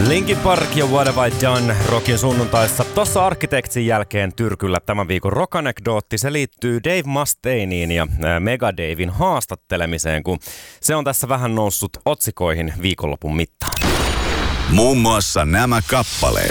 Linkin Park ja What Have I Done Rockin sunnuntaissa. Tossa Arkkitektsin jälkeen tyrkyllä tämän viikon rock-anekdootti. Se liittyy Dave Mustainein ja Megadavin haastattelemiseen, kun se on tässä vähän noussut otsikoihin viikonlopun mittaan. Muun muassa nämä kappaleet.